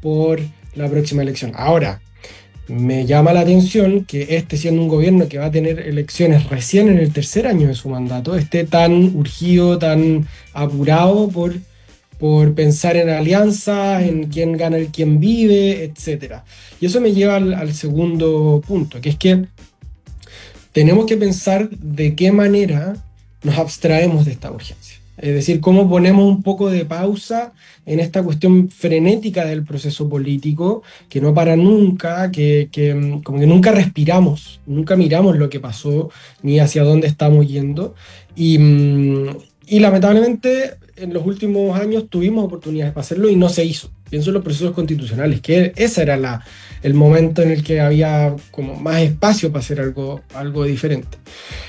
por la próxima elección. Ahora, me llama la atención que siendo un gobierno que va a tener elecciones recién en el tercer año de su mandato, esté tan urgido, tan apurado por pensar en alianzas, en quién gana el quién vive, etcétera. Y eso me lleva al segundo punto, que es que tenemos que pensar de qué manera nos abstraemos de esta urgencia. Es decir, cómo ponemos un poco de pausa en esta cuestión frenética del proceso político, que no para nunca, como que nunca respiramos, nunca miramos lo que pasó, ni hacia dónde estamos yendo. Y lamentablemente en los últimos años tuvimos oportunidades para hacerlo y no se hizo. Pienso en los procesos constitucionales, que ese era el momento en el que había como más espacio para hacer algo diferente.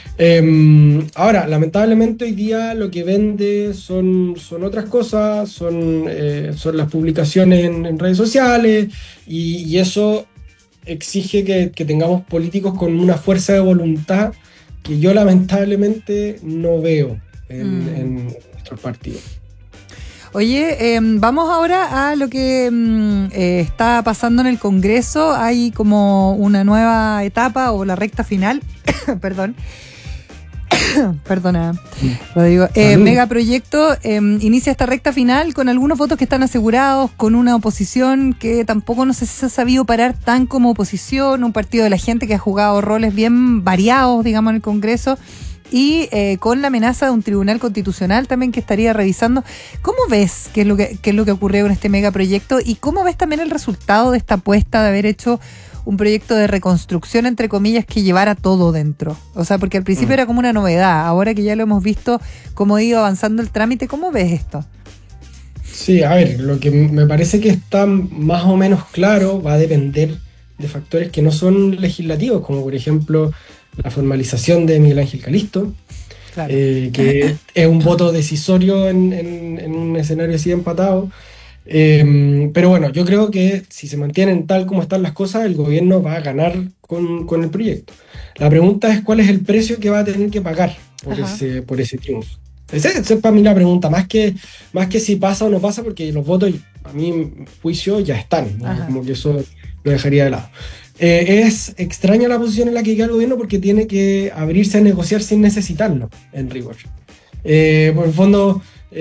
Ahora, lamentablemente hoy día lo que vende son otras cosas, son las publicaciones en redes sociales y eso exige que tengamos políticos con una fuerza de voluntad que yo lamentablemente no veo en nuestros partidos. Oye, vamos ahora a lo que está pasando en el Congreso. Hay como una nueva etapa o la recta final, perdón. Perdona, Rodrigo. Megaproyecto inicia esta recta final con algunos votos que están asegurados, con una oposición que tampoco no sé si se ha sabido parar tan como oposición, un partido de la gente que ha jugado roles bien variados, digamos, en el Congreso, y con la amenaza de un tribunal constitucional también que estaría revisando. ¿Cómo ves qué es lo que ocurrió con este megaproyecto y cómo ves también el resultado de esta apuesta de haber hecho un proyecto de reconstrucción, entre comillas, que llevara todo dentro? O sea, porque al principio era como una novedad, ahora que ya lo hemos visto cómo ha ido avanzando el trámite, ¿cómo ves esto? Sí, a ver, lo que me parece que está más o menos claro va a depender de factores que no son legislativos, como por ejemplo la formalización de Miguel Ángel Calisto, claro. Que es un voto decisorio en un escenario así empatado. Pero bueno, yo creo que si se mantienen tal como están las cosas, el gobierno va a ganar con el proyecto. La pregunta es cuál es el precio que va a tener que pagar por ese triunfo. Esa es para mí la pregunta, más que si pasa o no pasa, porque los votos, a mi juicio, ya están, ¿no? Como que eso lo dejaría de lado. Es extraña la posición en la que queda el gobierno porque tiene que abrirse a negociar sin necesitarlo, en rigor. Por el fondo,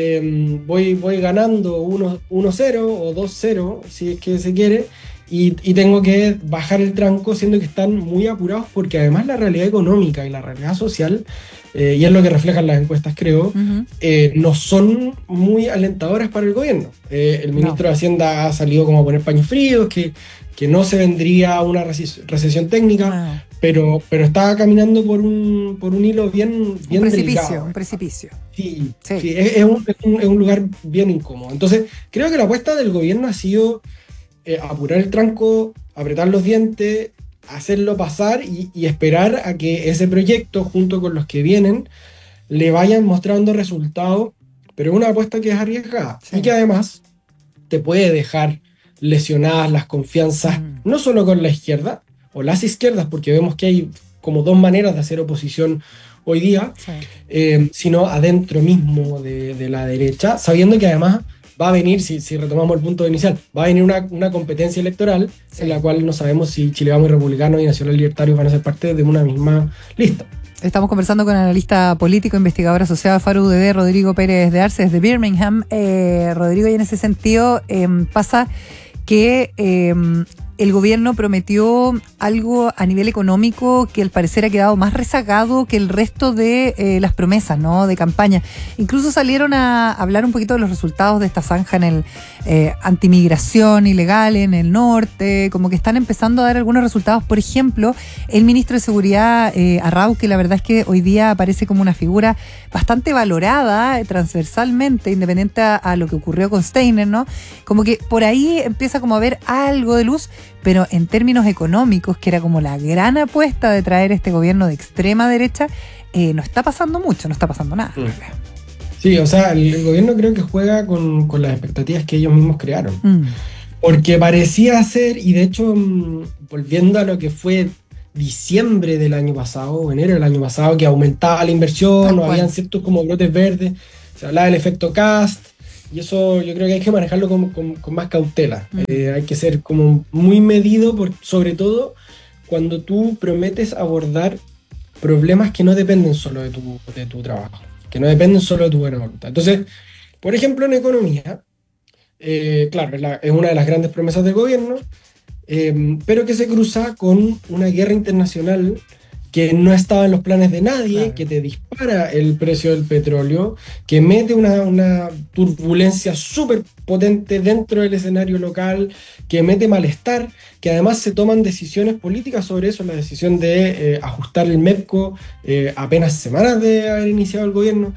voy ganando 1-0 o 2-0, si es que se quiere, y tengo que bajar el tranco, siendo que están muy apurados, porque además la realidad económica y la realidad social, y es lo que reflejan las encuestas, creo, no son muy alentadoras para el gobierno. El ministro de Hacienda ha salido como a poner paños fríos, que no se vendría una recesión técnica, pero está caminando por un hilo bien delicado. Un precipicio. Sí. Es un lugar bien incómodo. Entonces, creo que la apuesta del gobierno ha sido apurar el tranco, apretar los dientes, hacerlo pasar y esperar a que ese proyecto, junto con los que vienen, le vayan mostrando resultados, pero es una apuesta que es arriesgada y que además te puede dejar lesionadas las confianzas, no solo con la izquierda o las izquierdas, porque vemos que hay como dos maneras de hacer oposición hoy día, sino adentro mismo de la derecha, sabiendo que además va a venir, si retomamos el punto inicial, va a venir una competencia electoral en la cual no sabemos si Chile Vamos y Republicanos y Nacional Libertarios van a ser parte de una misma lista. Estamos conversando con el analista político, investigador asociado a Faro UDD, Rodrigo Pérez de Arce, desde Birmingham. Rodrigo, y en ese sentido pasa que el gobierno prometió algo a nivel económico que al parecer ha quedado más rezagado que el resto de las promesas, ¿no?, de campaña. Incluso salieron a hablar un poquito de los resultados de esta zanja en el antimigración ilegal en el norte, como que están empezando a dar algunos resultados. Por ejemplo, el ministro de Seguridad, Arrau, que la verdad es que hoy día aparece como una figura bastante valorada transversalmente, independiente a lo que ocurrió con Steiner, ¿no? Como que por ahí empieza como a haber algo de luz, pero en términos económicos, que era como la gran apuesta de traer este gobierno de extrema derecha, no está pasando mucho, no está pasando nada. Sí, o sea, el gobierno creo que juega con las expectativas que ellos mismos crearon. Porque parecía ser, y de hecho, volviendo a lo que fue diciembre del año pasado, o enero del año pasado, que aumentaba la inversión, o habían ciertos como brotes verdes, se hablaba del efecto Cast, y eso yo creo que hay que manejarlo con más cautela. Hay que ser como muy medido, sobre todo cuando tú prometes abordar problemas que no dependen solo de tu trabajo, que no dependen solo de tu buena voluntad. Entonces, por ejemplo, en economía, claro, es una de las grandes promesas del gobierno, pero que se cruza con una guerra internacional que no estaba en los planes de nadie, Claro. que te dispara el precio del petróleo, que mete una turbulencia súper potente dentro del escenario local, que mete malestar, que además se toman decisiones políticas sobre eso, la decisión de ajustar el MEPCO apenas semanas de haber iniciado el gobierno.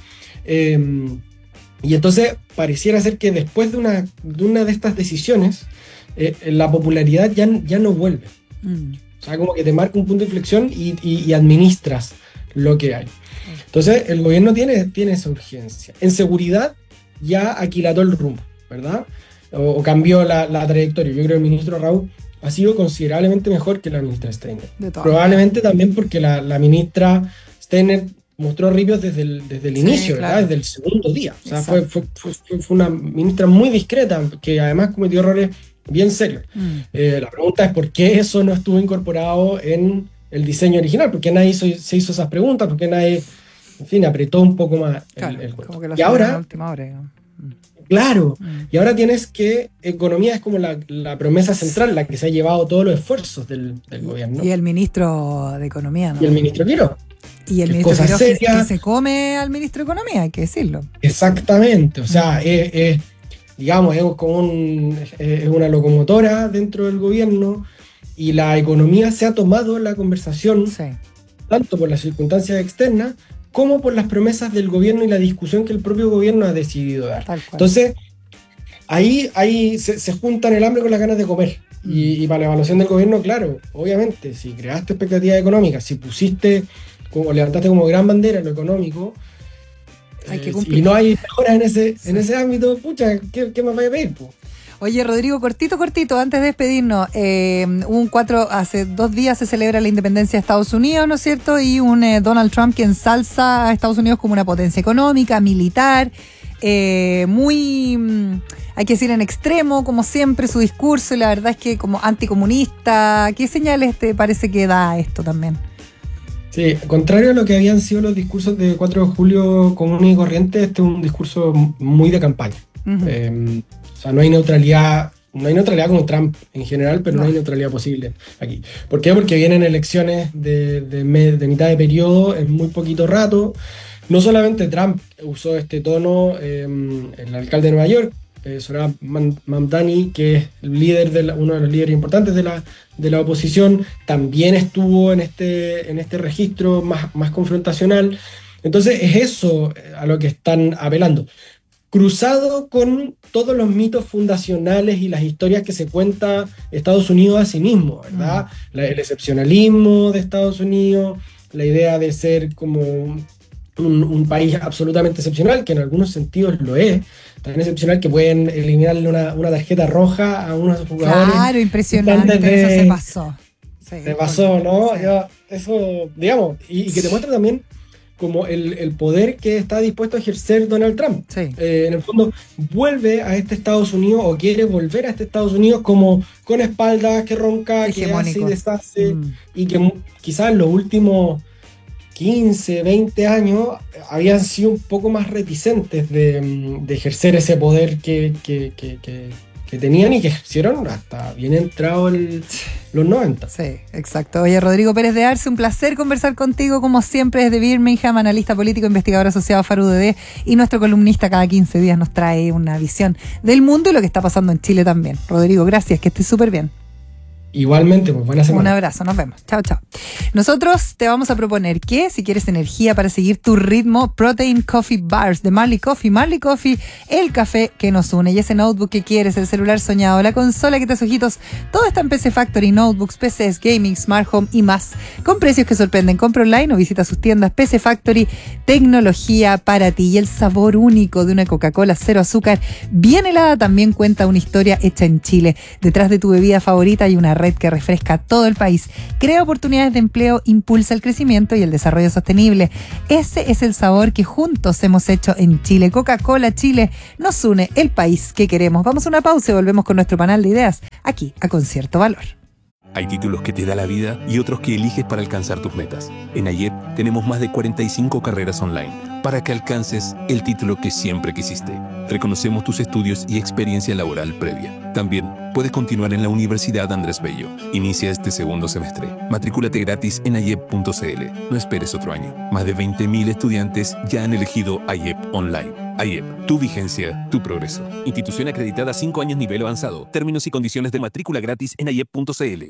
Y entonces pareciera ser que después de una de estas decisiones, la popularidad ya no vuelve. O sea, como que te marca un punto de inflexión y administras lo que hay. Entonces, el gobierno tiene esa urgencia. En seguridad, ya aquilató el rumbo, ¿verdad? O cambió la trayectoria. Yo creo que el ministro Raúl ha sido considerablemente mejor que la ministra Steiner. Probablemente también porque la ministra Steiner mostró ripios desde el inicio, claro. ¿verdad? Desde el segundo día. O sea, fue una ministra muy discreta, que además cometió errores bien serios. La pregunta es por qué eso no estuvo incorporado en el diseño original, por qué nadie se hizo esas preguntas, por qué nadie, en fin, apretó un poco más el como que y ahora, última hora, claro, y ahora tienes que economía es como la promesa central, la que se ha llevado todos los esfuerzos del gobierno. Y el ministro de Economía, ¿no? Y el ministro Quiroz. Y el ministro Quiroz que se come al ministro de Economía, hay que decirlo. Exactamente, o sea, digamos, es como es una locomotora dentro del gobierno y la economía se ha tomado la conversación, tanto por las circunstancias externas como por las promesas del gobierno y la discusión que el propio gobierno ha decidido dar. Entonces, ahí se juntan el hambre con las ganas de comer. Y para la evaluación del gobierno, claro, obviamente, si creaste expectativas económicas, si levantaste como gran bandera lo económico, hay que cumplir. Y no hay mejoras en ese ámbito, pucha, ¿qué más vaya a pedir? Po? Oye, Rodrigo, cortito, antes de despedirnos, hace 2 días se celebra la independencia de Estados Unidos, ¿no es cierto? Y un Donald Trump que ensalza a Estados Unidos como una potencia económica, militar, muy, hay que decir, en extremo, como siempre, su discurso, y la verdad es que como anticomunista. ¿Qué señales te parece que da esto también? Sí, contrario a lo que habían sido los discursos de 4 de julio común y corriente, este es un discurso muy de campaña. O sea, no hay neutralidad con Trump en general, pero no hay neutralidad posible aquí. ¿Por qué? Porque vienen elecciones de mitad de periodo en muy poquito rato. No solamente Trump usó este tono, el alcalde de Nueva York, Zohran Mamdani, que es uno de los líderes importantes de la oposición, también estuvo en este registro más confrontacional. Entonces es eso a lo que están apelando, cruzado con todos los mitos fundacionales y las historias que se cuenta Estados Unidos a sí mismo, ¿verdad? El excepcionalismo de Estados Unidos, la idea de ser como un país absolutamente excepcional, que en algunos sentidos lo es, tan excepcional que pueden eliminarle una tarjeta roja a unos jugadores. Claro, impresionante, eso se pasó. Sí, se pasó, ¿no? Eso, digamos, y que te muestra también como el poder que está dispuesto a ejercer Donald Trump. En el fondo, vuelve a este Estados Unidos, o quiere volver a este Estados Unidos como con espaldas, que ronca, hegemónico, que hace y deshace, y que quizás en los últimos 15, 20 años habían sido un poco más reticentes de ejercer ese poder que tenían y que ejercieron hasta bien entrado los 90. Sí, exacto. Oye, Rodrigo Pérez de Arce, un placer conversar contigo como siempre desde Birmingham, analista político, investigador asociado a FARU-UDD y nuestro columnista cada 15 días nos trae una visión del mundo y lo que está pasando en Chile también. Rodrigo, gracias, que estés súper bien. Igualmente, pues buena semana. Un abrazo, nos vemos. Chao, chao. Nosotros te vamos a proponer que, si quieres energía para seguir tu ritmo, Protein Coffee Bars de Marley Coffee. Marley Coffee, el café que nos une. Y ese notebook que quieres, el celular soñado, la consola que te hace ojitos, todo está en PC Factory, notebooks, PCs, gaming, smart home y más. Con precios que sorprenden. Compra online o visita sus tiendas. PC Factory, tecnología para ti. Y el sabor único de una Coca-Cola cero azúcar, bien helada, también cuenta una historia hecha en Chile. Detrás de tu bebida favorita hay una red que refresca todo el país, crea oportunidades de empleo, impulsa el crecimiento y el desarrollo sostenible. Ese es el sabor que juntos hemos hecho en Chile. Coca-Cola Chile nos une, el país que queremos. Vamos a una pausa y volvemos con nuestro panel de ideas aquí a Concierto Valor. Hay títulos que te da la vida y otros que eliges para alcanzar tus metas. En AYEP tenemos más de 45 carreras online para que alcances el título que siempre quisiste. Reconocemos tus estudios y experiencia laboral previa. También puedes continuar en la Universidad Andrés Bello. Inicia este segundo semestre. Matrículate gratis en ayep.cl. No esperes otro año. Más de 20.000 estudiantes ya han elegido AYEP Online. AYEP, tu vigencia, tu progreso. Institución acreditada 5 años nivel avanzado. Términos y condiciones de matrícula gratis en ayep.cl.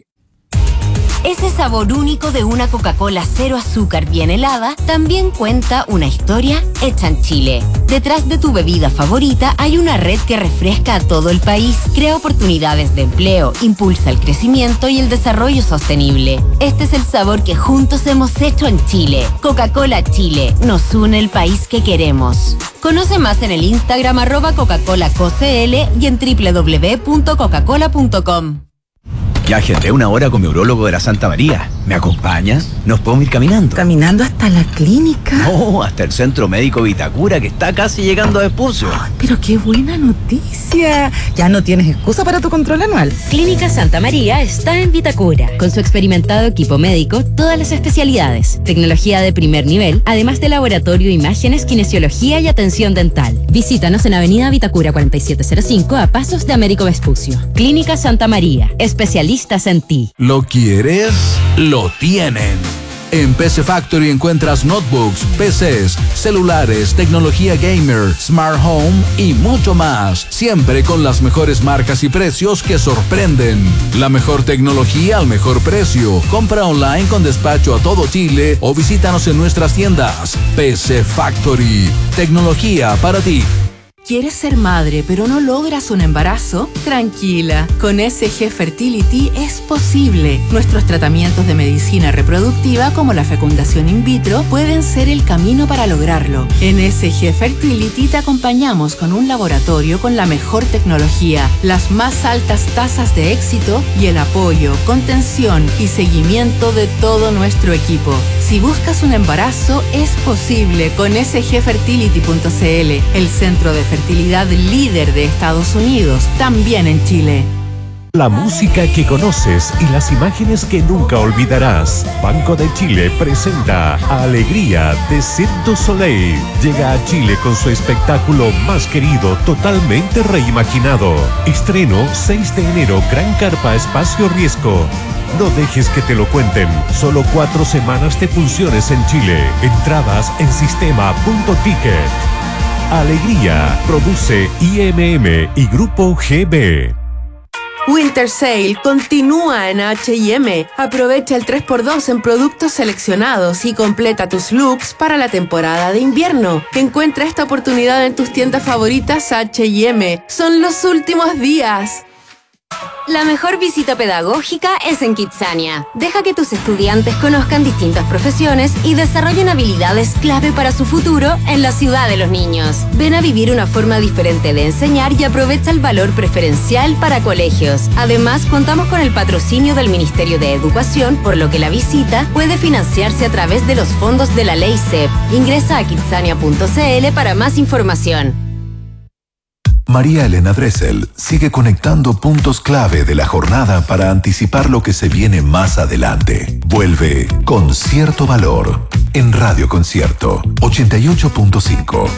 Ese sabor único de una Coca-Cola cero azúcar bien helada también cuenta una historia hecha en Chile. Detrás de tu bebida favorita hay una red que refresca a todo el país, crea oportunidades de empleo, impulsa el crecimiento y el desarrollo sostenible. Este es el sabor que juntos hemos hecho en Chile. Coca-Cola Chile, nos une el país que queremos. Conoce más en el Instagram @Coca-ColaCoCL y en www.coca-cola.com. Ya agendé una hora con mi urólogo de la Santa María. ¿Me acompaña? ¿Nos podemos ir caminando? ¿Caminando hasta la clínica? No, hasta el Centro Médico Vitacura, que está casi llegando a Vespucio. Ay, pero qué buena noticia. Ya no tienes excusa para tu control anual. Clínica Santa María está en Vitacura. Con su experimentado equipo médico, todas las especialidades, tecnología de primer nivel, además de laboratorio, imágenes, kinesiología y atención dental. Visítanos en Avenida Vitacura 4705 a pasos de Américo Vespucio. Clínica Santa María, especialistas en ti. ¿Lo quieres? Lo tienen. En PC Factory encuentras notebooks, PCs, celulares, tecnología gamer, smart home y mucho más. Siempre con las mejores marcas y precios que sorprenden. La mejor tecnología al mejor precio. Compra online con despacho a todo Chile o visítanos en nuestras tiendas. PC Factory. Tecnología para ti. ¿Quieres ser madre pero no logras un embarazo? Tranquila, con SG Fertility es posible. Nuestros tratamientos de medicina reproductiva como la fecundación in vitro pueden ser el camino para lograrlo. En SG Fertility te acompañamos con un laboratorio con la mejor tecnología, las más altas tasas de éxito y el apoyo, contención y seguimiento de todo nuestro equipo. Si buscas un embarazo, es posible con sgfertility.cl, el centro de fertilidad líder de Estados Unidos, también en Chile. La música que conoces y las imágenes que nunca olvidarás. Banco de Chile presenta Alegría de Cirque du Soleil. Llega a Chile con su espectáculo más querido, totalmente reimaginado. Estreno 6 de enero, Gran Carpa Espacio Riesgo. No dejes que te lo cuenten. Solo 4 semanas de funciones en Chile. Entradas en sistema.ticket. Alegría. Produce IMM y Grupo GB. Winter Sale continúa en H&M. Aprovecha el 3x2 en productos seleccionados y completa tus looks para la temporada de invierno. Encuentra esta oportunidad en tus tiendas favoritas H&M. Son los últimos días. La mejor visita pedagógica es en Kidzania. Deja que tus estudiantes conozcan distintas profesiones y desarrollen habilidades clave para su futuro en la ciudad de los niños. Ven a vivir una forma diferente de enseñar y aprovecha el valor preferencial para colegios. Además, contamos con el patrocinio del Ministerio de Educación, por lo que la visita puede financiarse a través de los fondos de la Ley CEP. Ingresa a kidzania.cl para más información. María Elena Dressel sigue conectando puntos clave de la jornada para anticipar lo que se viene más adelante. Vuelve Concierto Valor en Radio Concierto 88.5.